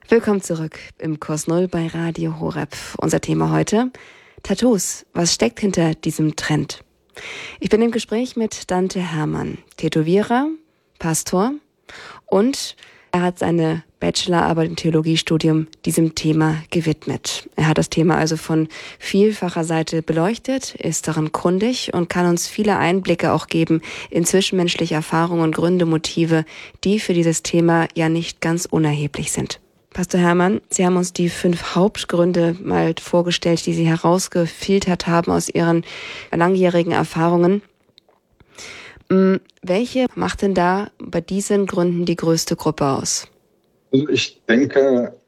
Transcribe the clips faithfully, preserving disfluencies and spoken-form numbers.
Willkommen zurück im Kurs Null bei Radio Horeb. Unser Thema heute: Tattoos. Was steckt hinter diesem Trend? Ich bin im Gespräch mit Dante Hermann, Tätowierer, Pastor, und er hat seine Bachelorarbeit im Theologiestudium diesem Thema gewidmet. Er hat das Thema also von vielfacher Seite beleuchtet, ist darin kundig und kann uns viele Einblicke auch geben in zwischenmenschliche Erfahrungen, Gründe, Motive, die für dieses Thema ja nicht ganz unerheblich sind. Pastor Hermann, Sie haben uns die fünf Hauptgründe mal vorgestellt, die Sie herausgefiltert haben aus Ihren langjährigen Erfahrungen. Welche macht denn da bei diesen Gründen die größte Gruppe aus? Also ich denke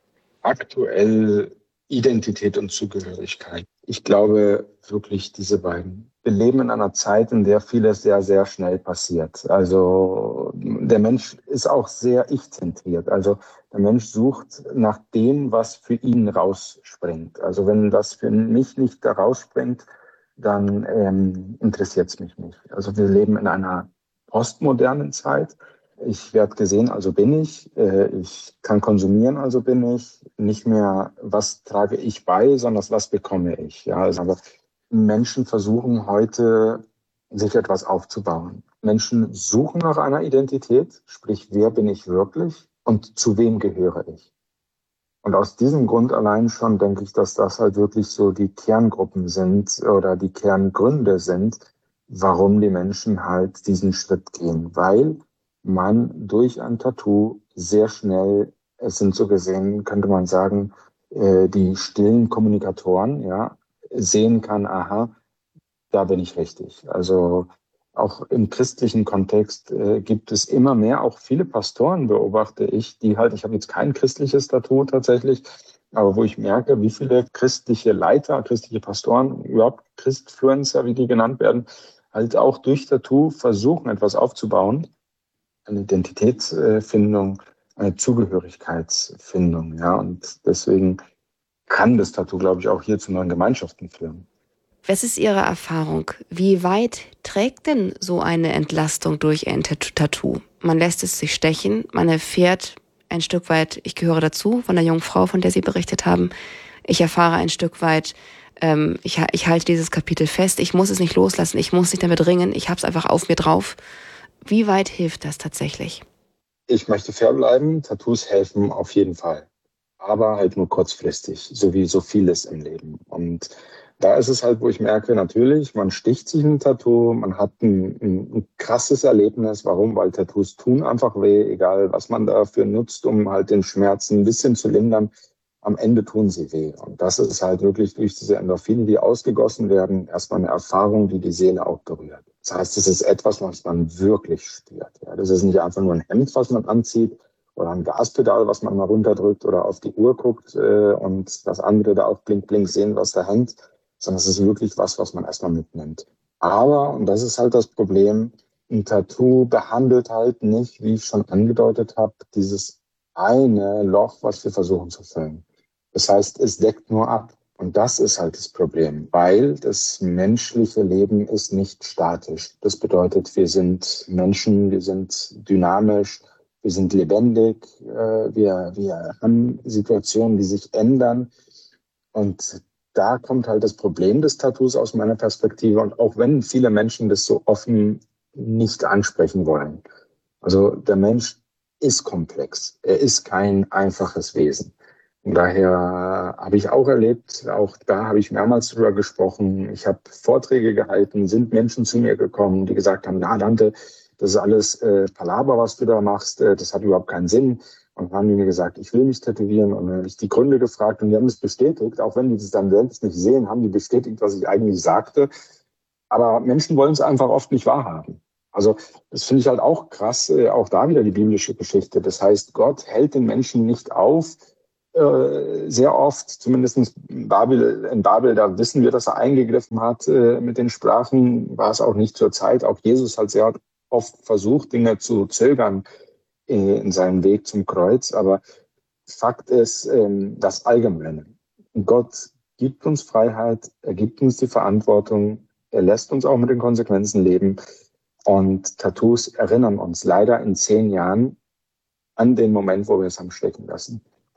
aktuell Identität und Zugehörigkeit. Ich glaube wirklich diese beiden. Wir leben in einer Zeit, in der vieles sehr, sehr schnell passiert. Also der Mensch ist auch sehr ich-zentriert. Also der Mensch sucht nach dem, was für ihn rausspringt. Also wenn das für mich nicht da rausspringt, dann ähm, interessiert es mich nicht. Also wir leben in einer postmodernen Zeit. Ich werde gesehen, also bin ich. Ich kann konsumieren, also bin ich. Nicht mehr, was trage ich bei, sondern was bekomme ich. Ja, also aber Menschen versuchen heute, sich etwas aufzubauen. Menschen suchen nach einer Identität, sprich, wer bin ich wirklich und zu wem gehöre ich? Und aus diesem Grund allein schon denke ich, dass das halt wirklich so die Kerngruppen sind oder die Kerngründe sind, warum die Menschen halt diesen Schritt gehen. Weil man durch ein Tattoo sehr schnell, es sind so gesehen, könnte man sagen, die stillen Kommunikatoren, ja, sehen kann, aha, da bin ich richtig. Also auch im christlichen Kontext äh, gibt es immer mehr, auch viele Pastoren beobachte ich, die halt, ich habe jetzt kein christliches Tattoo tatsächlich, aber wo ich merke, wie viele christliche Leiter, christliche Pastoren, überhaupt Christfluencer, wie die genannt werden, halt auch durch Tattoo versuchen, etwas aufzubauen, eine Identitätsfindung, eine Zugehörigkeitsfindung, ja, und deswegen kann das Tattoo, glaube ich, auch hier zu neuen Gemeinschaften führen. Was ist Ihre Erfahrung? Wie weit trägt denn so eine Entlastung durch ein Tattoo? Man lässt es sich stechen, man erfährt ein Stück weit, ich gehöre dazu, von der jungen Frau, von der Sie berichtet haben. Ich erfahre ein Stück weit, ähm, ich, ich halte dieses Kapitel fest, ich muss es nicht loslassen, ich muss nicht damit ringen, ich habe es einfach auf mir drauf. Wie weit hilft das tatsächlich? Ich möchte fair bleiben, Tattoos helfen auf jeden Fall, aber halt nur kurzfristig, so wie so vieles im Leben. Und da ist es halt, wo ich merke, natürlich, man sticht sich ein Tattoo, man hat ein, ein, ein krasses Erlebnis. Warum? Weil Tattoos tun einfach weh, egal was man dafür nutzt, um halt den Schmerz ein bisschen zu lindern. Am Ende tun sie weh. Und das ist halt wirklich durch diese Endorphine, die ausgegossen werden, erstmal eine Erfahrung, die die Seele auch berührt. Das heißt, es ist etwas, was man wirklich spürt. Ja, das ist nicht einfach nur ein Hemd, was man anzieht, oder ein Gaspedal, was man mal runterdrückt oder auf die Uhr guckt äh, und das andere da auch blink, blink sehen, was da hängt, sondern es ist wirklich was, was man erstmal mitnimmt. Aber, und das ist halt das Problem, ein Tattoo behandelt halt nicht, wie ich schon angedeutet habe, dieses eine Loch, was wir versuchen zu füllen. Das heißt, es deckt nur ab. Und das ist halt das Problem, weil das menschliche Leben ist nicht statisch. Das bedeutet, wir sind Menschen, wir sind dynamisch, wir sind lebendig, äh, wir, wir haben Situationen, die sich ändern. Und da kommt halt das Problem des Tattoos aus meiner Perspektive. Und auch wenn viele Menschen das so offen nicht ansprechen wollen. Also der Mensch ist komplex. Er ist kein einfaches Wesen. Und daher habe ich auch erlebt, auch da habe ich mehrmals drüber gesprochen. Ich habe Vorträge gehalten, sind Menschen zu mir gekommen, die gesagt haben, na Dante, das ist alles äh, Palaver, was du da machst, äh, das hat überhaupt keinen Sinn. Und dann haben die mir gesagt, ich will mich tätowieren. Und dann habe ich die Gründe gefragt und die haben es bestätigt. Auch wenn die das dann selbst nicht sehen, haben die bestätigt, was ich eigentlich sagte. Aber Menschen wollen es einfach oft nicht wahrhaben. Also das finde ich halt auch krass, äh, auch da wieder die biblische Geschichte. Das heißt, Gott hält den Menschen nicht auf, äh, sehr oft, zumindest in Babel, in Babel, da wissen wir, dass er eingegriffen hat äh, mit den Sprachen, war es auch nicht zur Zeit. Auch Jesus hat sehr oft versucht, Dinge zu zögern äh, in seinem Weg zum Kreuz. Aber Fakt ist, äh, das Allgemeine. Gott gibt uns Freiheit, er gibt uns die Verantwortung, er lässt uns auch mit den Konsequenzen leben. Und Tattoos erinnern uns leider in zehn Jahren an den Moment, wo wir es haben stechen lassen.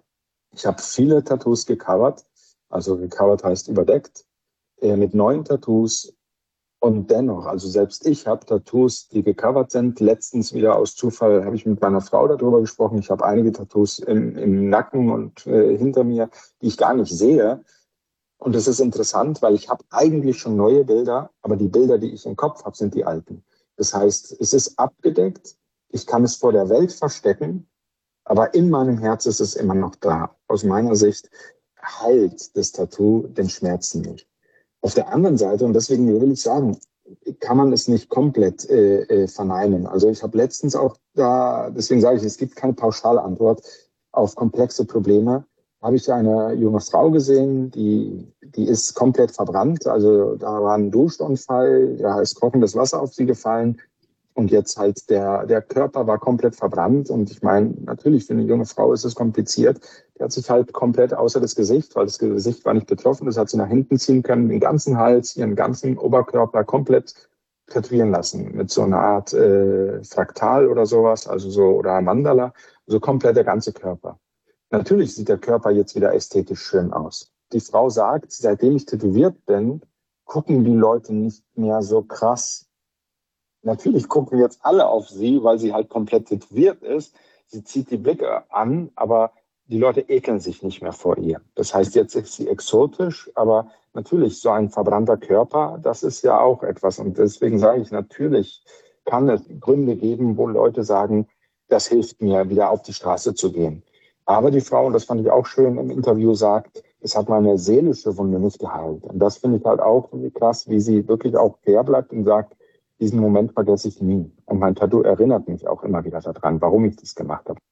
Ich habe viele Tattoos gecovert, also gecovert heißt überdeckt, äh, mit neuen Tattoos. Und dennoch, also selbst ich habe Tattoos, die gecovert sind. Letztens wieder aus Zufall habe ich mit meiner Frau darüber gesprochen. Ich habe einige Tattoos im, im Nacken und äh, hinter mir, die ich gar nicht sehe. Und das ist interessant, weil ich habe eigentlich schon neue Bilder, aber die Bilder, die ich im Kopf habe, sind die alten. Das heißt, es ist abgedeckt, ich kann es vor der Welt verstecken, aber in meinem Herz ist es immer noch da. Aus meiner Sicht heilt das Tattoo den Schmerzen nicht. Auf der anderen Seite, und deswegen will ich sagen, kann man es nicht komplett äh, äh, verneinen. Also ich habe letztens auch da, deswegen sage ich, es gibt keine pauschale Antwort auf komplexe Probleme. Habe ich eine junge Frau gesehen, die, die ist komplett verbrannt. Also da war ein Duschunfall, da ist kochendes Wasser auf sie gefallen. Und jetzt halt der, der Körper war komplett verbrannt. Und ich meine, natürlich für eine junge Frau ist es kompliziert. Die hat sich halt komplett außer das Gesicht, weil das Gesicht war nicht betroffen, das hat sie nach hinten ziehen können, den ganzen Hals, ihren ganzen Oberkörper komplett tätowieren lassen. Mit so einer Art äh, Fraktal oder sowas, also so, oder Mandala, so komplett der ganze Körper. Natürlich sieht der Körper jetzt wieder ästhetisch schön aus. Die Frau sagt, seitdem ich tätowiert bin, gucken die Leute nicht mehr so krass. Natürlich gucken jetzt alle auf sie, weil sie halt komplett tätowiert ist. Sie zieht die Blicke an, aber die Leute ekeln sich nicht mehr vor ihr. Das heißt, jetzt ist sie exotisch, aber natürlich so ein verbrannter Körper, das ist ja auch etwas. Und deswegen sage ich, natürlich kann es Gründe geben, wo Leute sagen, das hilft mir, wieder auf die Straße zu gehen. Aber die Frau, und das fand ich auch schön im Interview, sagt, es hat meine seelische Wunde nicht geheilt. Und das finde ich halt auch krass, wie sie wirklich auch fair bleibt und sagt, diesen Moment vergesse ich nie. Und mein Tattoo erinnert mich auch immer wieder daran, warum ich das gemacht habe.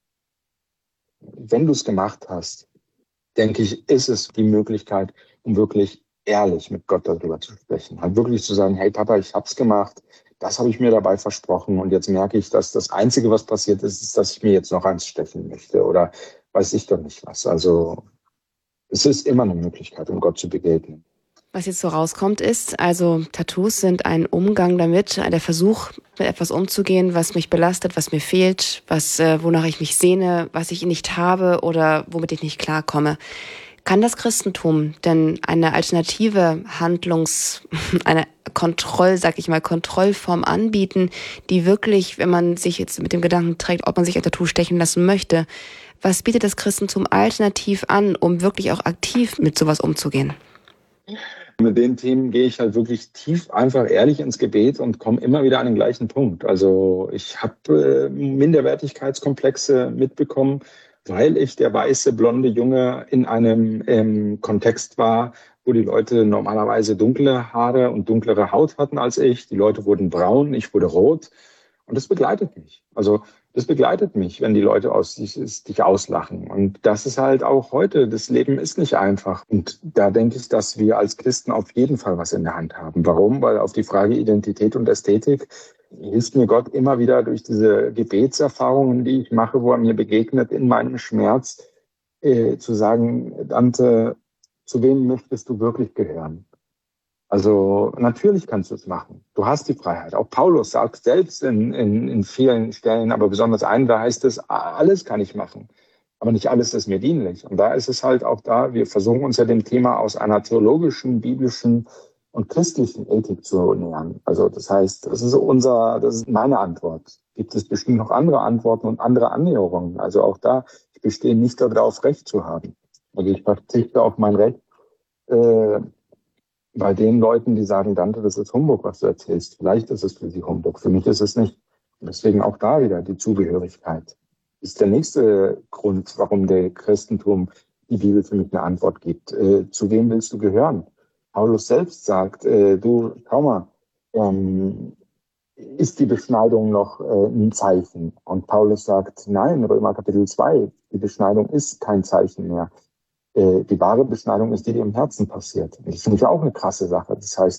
Wenn du es gemacht hast, denke ich, ist es die Möglichkeit, um wirklich ehrlich mit Gott darüber zu sprechen. Halt wirklich zu sagen, hey Papa, ich hab's gemacht, das habe ich mir dabei versprochen und jetzt merke ich, dass das Einzige, was passiert ist, ist, dass ich mir jetzt noch eins stechen möchte oder weiß ich doch nicht was. Also es ist immer eine Möglichkeit, um Gott zu begegnen. Was jetzt so rauskommt ist, also Tattoos sind ein Umgang damit, der Versuch, mit etwas umzugehen, was mich belastet, was mir fehlt, was, äh, wonach ich mich sehne, was ich nicht habe oder womit ich nicht klarkomme. Kann das Christentum denn eine alternative Handlungs-, eine Kontroll-, sag ich mal, Kontrollform anbieten, die wirklich, wenn man sich jetzt mit dem Gedanken trägt, ob man sich ein Tattoo stechen lassen möchte, was bietet das Christentum alternativ an, um wirklich auch aktiv mit sowas umzugehen? Mit den Themen gehe ich halt wirklich tief, einfach ehrlich ins Gebet und komme immer wieder an den gleichen Punkt. Also ich habe äh, Minderwertigkeitskomplexe mitbekommen, weil ich der weiße, blonde Junge in einem ähm, Kontext war, wo die Leute normalerweise dunkle Haare und dunklere Haut hatten als ich. Die Leute wurden braun, ich wurde rot. Und das begleitet mich. Also das begleitet mich, wenn die Leute aus dich, dich auslachen. Und das ist halt auch heute, das Leben ist nicht einfach. Und da denke ich, dass wir als Christen auf jeden Fall was in der Hand haben. Warum? Weil auf die Frage Identität und Ästhetik hilft mir Gott immer wieder durch diese Gebetserfahrungen, die ich mache, wo er mir begegnet in meinem Schmerz, äh, zu sagen, Dante, zu wem möchtest du wirklich gehören? Also natürlich kannst du es machen. Du hast die Freiheit. Auch Paulus sagt selbst in, in, in vielen Stellen, aber besonders einen, da heißt es, alles kann ich machen. Aber nicht alles ist mir dienlich. Und da ist es halt auch da, wir versuchen uns ja dem Thema aus einer theologischen, biblischen und christlichen Ethik zu nähern. Also das heißt, das ist unser, das ist meine Antwort. Gibt es bestimmt noch andere Antworten und andere Annäherungen. Also auch da, ich bestehe nicht darauf, Recht zu haben. Also ich verzichte auf mein Recht, äh, bei den Leuten, die sagen, Dante, das ist Humbug, was du erzählst. Vielleicht ist es für sie Humbug. Für mich ist es nicht. Und deswegen auch da wieder die Zugehörigkeit. Das ist der nächste Grund, warum der Christentum die Bibel für mich eine Antwort gibt. Äh, zu wem willst du gehören? Paulus selbst sagt, äh, du, schau mal, ähm, ist die Beschneidung noch äh, ein Zeichen? Und Paulus sagt, nein, Römer Kapitel zwei, die Beschneidung ist kein Zeichen mehr. Die wahre Beschneidung ist die, die im Herzen passiert. Und das finde ich auch eine krasse Sache. Das heißt,